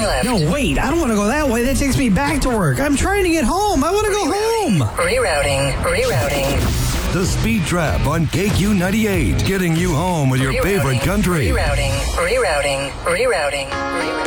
left. No, wait. I don't want to go that way. That takes me back to work. I'm trying to get home. I want to go home. Rerouting. The Speed Trap on KQ98. Getting you home with your favorite country. Rerouting.